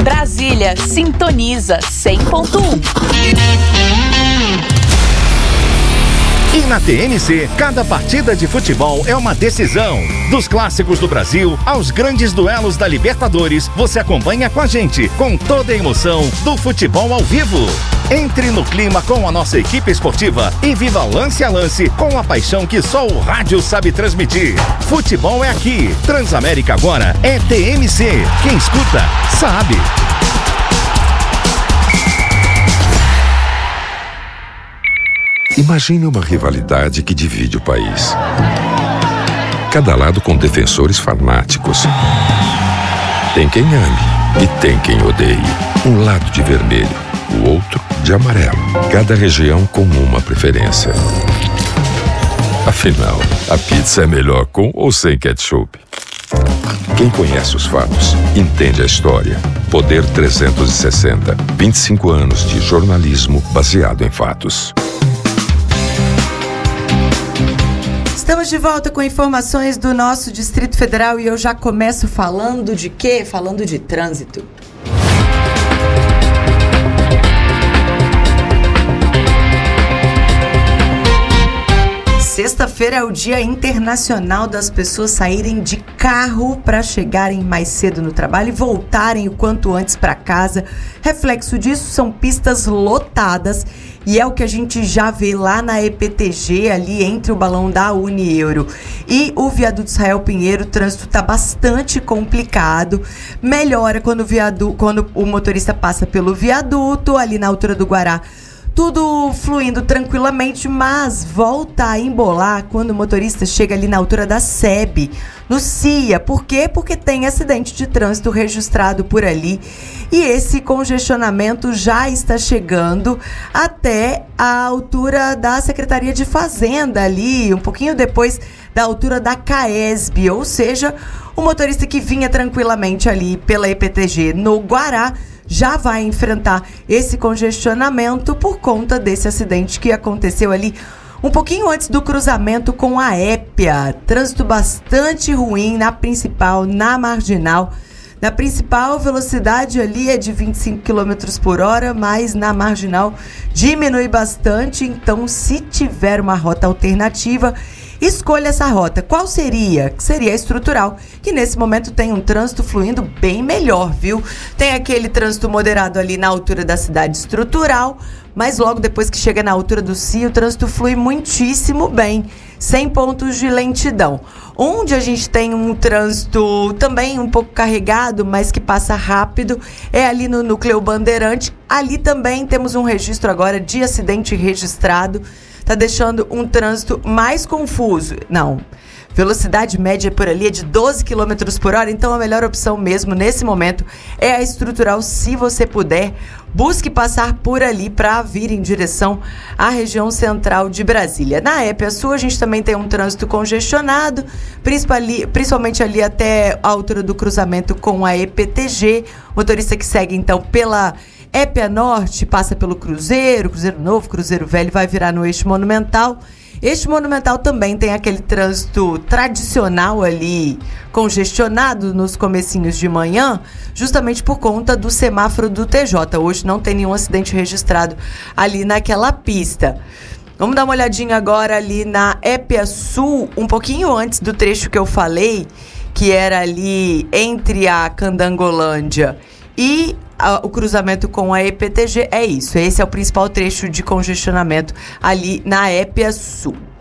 Brasília sintoniza 100.1. E na TNC, cada partida de futebol é uma decisão. Dos clássicos do Brasil aos grandes duelos da Libertadores, você acompanha com a gente, com toda a emoção do futebol ao vivo. Entre no clima com a nossa equipe esportiva e viva lance a lance com a paixão que só o rádio sabe transmitir. Futebol é aqui. Transamérica agora é TNC. Quem escuta, sabe. Imagine uma rivalidade que divide o país. Cada lado com defensores fanáticos. Tem quem ame e tem quem odeie. Um lado de vermelho, o outro de amarelo. Cada região com uma preferência. Afinal, a pizza é melhor com ou sem ketchup? Quem conhece os fatos, entende a história. Poder 360. 25 anos de jornalismo baseado em fatos. Estamos de volta com informações do nosso Distrito Federal e eu já começo falando de quê? Falando de trânsito. Sexta-feira é o Dia Internacional das pessoas saírem de carro para chegarem mais cedo no trabalho e voltarem o quanto antes para casa. Reflexo disso são pistas lotadas e é o que a gente já vê lá na EPTG, ali entre o balão da Unieuro e o viaduto Israel Pinheiro. O trânsito está bastante complicado. Melhora quando o motorista passa pelo viaduto, ali na altura do Guará. Tudo fluindo tranquilamente, mas volta a embolar quando o motorista chega ali na altura da SEB, no CIA. Por quê? Porque tem acidente de trânsito registrado por ali. E esse congestionamento já está chegando até a altura da Secretaria de Fazenda ali, um pouquinho depois da altura da CAESB. Ou seja, o motorista que vinha tranquilamente ali pela EPTG no Guará já vai enfrentar esse congestionamento por conta desse acidente que aconteceu ali um pouquinho antes do cruzamento com a Épia. Trânsito bastante ruim na principal, na marginal. Na principal, velocidade ali é de 25 km por hora, mas na marginal diminui bastante. Então, se tiver uma rota alternativa, escolha essa rota. Qual seria? Seria a estrutural, que nesse momento tem um trânsito fluindo bem melhor, viu? Tem aquele trânsito moderado ali na altura da cidade estrutural, mas logo depois que chega na altura do CIA, o trânsito flui muitíssimo bem, sem pontos de lentidão. Onde a gente tem um trânsito também um pouco carregado, mas que passa rápido, é ali no Núcleo Bandeirante. Ali também temos um registro agora de acidente registrado. Tá deixando um trânsito mais confuso. Não, velocidade média por ali é de 12 km por hora, então a melhor opção mesmo nesse momento é a estrutural. Se você puder, busque passar por ali para vir em direção à região central de Brasília. Na Épia Sul a gente também tem um trânsito congestionado, principalmente ali até a altura do cruzamento com a EPTG. Motorista que segue então pela Épia Norte, passa pelo Cruzeiro Novo, Cruzeiro Velho, vai virar no Eixo Monumental. Eixo Monumental também tem aquele trânsito tradicional ali, congestionado nos comecinhos de manhã, justamente por conta do semáforo do TJ. Hoje não tem nenhum acidente registrado ali naquela pista. Vamos dar uma olhadinha agora ali na Épia Sul, um pouquinho antes do trecho que eu falei, que era ali entre a Candangolândia e o cruzamento com a EPTG. É isso, esse é o principal trecho de congestionamento ali na Épia Sul.